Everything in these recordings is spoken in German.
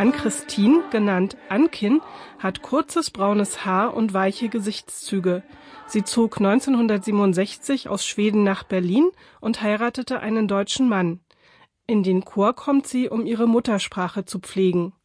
Ann-Christine, genannt Ankin, hat kurzes braunes Haar und weiche Gesichtszüge. Sie zog 1967 aus Schweden nach Berlin und heiratete einen deutschen Mann. In den Chor kommt sie, um ihre Muttersprache zu pflegen.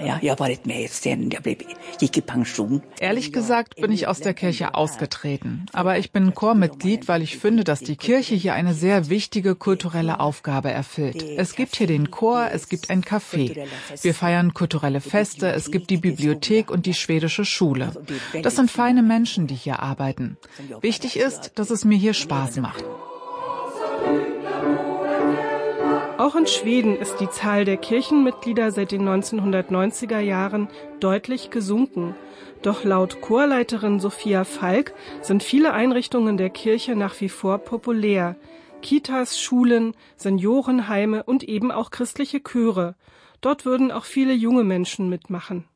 Ehrlich gesagt bin ich aus der Kirche ausgetreten. Aber ich bin Chormitglied, weil ich finde, dass die Kirche hier eine sehr wichtige kulturelle Aufgabe erfüllt. Es gibt hier den Chor, es gibt ein Café. Wir feiern kulturelle Feste, es gibt die Bibliothek und die schwedische Schule. Das sind feine Menschen, die hier arbeiten. Wichtig ist, dass es mir hier Spaß macht. Auch in Schweden ist die Zahl der Kirchenmitglieder seit den 1990er Jahren deutlich gesunken. Doch laut Chorleiterin Sophia Falk sind viele Einrichtungen der Kirche nach wie vor populär. Kitas, Schulen, Seniorenheime und eben auch christliche Chöre. Dort würden auch viele junge Menschen mitmachen.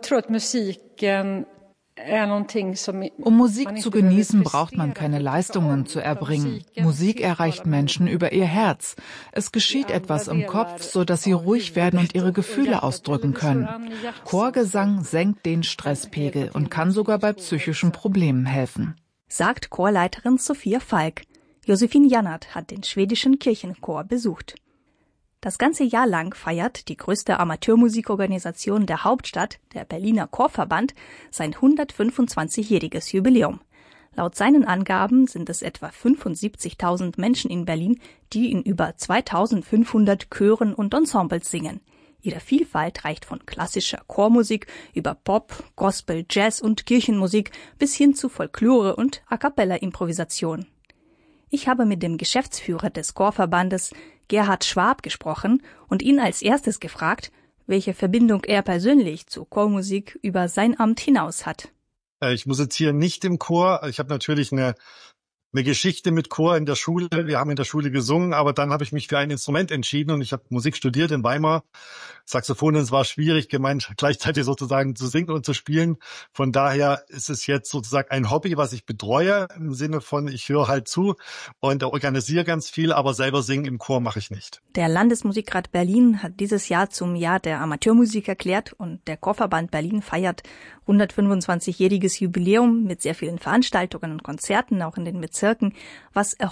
Um Musik zu genießen, braucht man keine Leistungen zu erbringen. Musik erreicht Menschen über ihr Herz. Es geschieht etwas im Kopf, so dass sie ruhig werden und ihre Gefühle ausdrücken können. Chorgesang senkt den Stresspegel und kann sogar bei psychischen Problemen helfen. Sagt Chorleiterin Sophia Falk. Josefin Jannert hat den schwedischen Kirchenchor besucht. Das ganze Jahr lang feiert die größte Amateurmusikorganisation der Hauptstadt, der Berliner Chorverband, sein 125-jähriges Jubiläum. Laut seinen Angaben sind es etwa 75.000 Menschen in Berlin, die in über 2.500 Chören und Ensembles singen. Ihre Vielfalt reicht von klassischer Chormusik über Pop, Gospel, Jazz und Kirchenmusik bis hin zu Folklore und A-cappella-Improvisation. Ich habe mit dem Geschäftsführer des Chorverbandes, Gerhard Schwab, gesprochen und ihn als erstes gefragt, welche Verbindung er persönlich zu Chormusik über sein Amt hinaus hat. Ich musiziere nicht im Chor. Ich habe natürlich eine Geschichte mit Chor in der Schule. Wir haben in der Schule gesungen, aber dann habe ich mich für ein Instrument entschieden und ich habe Musik studiert in Weimar. Saxophon, es war schwierig, gleichzeitig sozusagen zu singen und zu spielen. Von daher ist es jetzt sozusagen ein Hobby, was ich betreue, im Sinne von, ich höre halt zu und organisiere ganz viel, aber selber singen im Chor mache ich nicht. Der Landesmusikrat Berlin hat dieses Jahr zum Jahr der Amateurmusik erklärt und der Chorverband Berlin feiert 125-jähriges Jubiläum mit sehr vielen Veranstaltungen und Konzerten, auch in den Bezirken, was